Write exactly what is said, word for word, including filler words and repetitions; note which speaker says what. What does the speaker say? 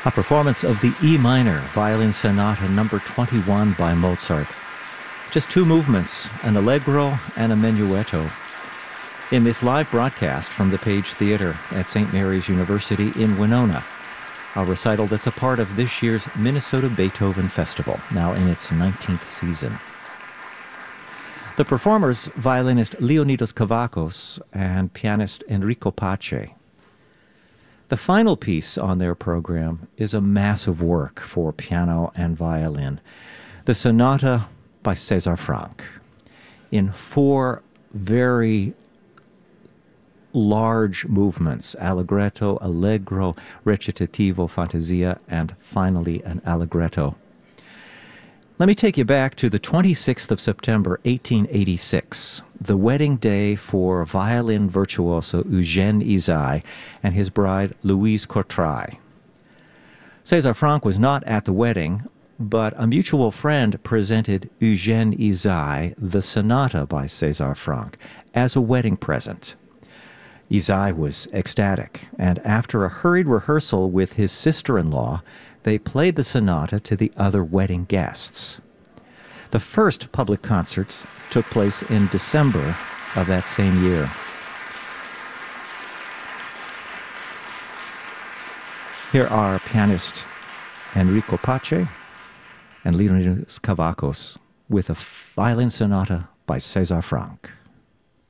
Speaker 1: A performance of the E minor Violin Sonata number twenty-one by Mozart. Just two movements, an allegro and a menuetto. In this live broadcast from the Page Theatre at Saint Mary's University in Winona, a recital that's a part of this year's Minnesota Beethoven Festival, now in its nineteenth season. The performers, violinist Leonidas Kavakos and pianist Enrico Pace. The final piece on their program is a massive work for piano and violin, the Sonata by César Franck, in four very large movements: allegretto, allegro, recitativo, fantasia, and finally an allegretto. Let me take you back to the twenty-sixth of September, eighteen eighty-six, the wedding day for violin virtuoso Eugène Ysaÿe and his bride Louise Courtrai. César Franck was not at the wedding, but a mutual friend presented Eugène Ysaÿe the Sonata by César Franck as a wedding present. Ysaÿe was ecstatic, and after a hurried rehearsal with his sister-in-law, they played the sonata to the other wedding guests. The first public concert took place in December of that same year. Here are pianist Enrico Pace and Leonidas Kavakos with a violin sonata by César Franck.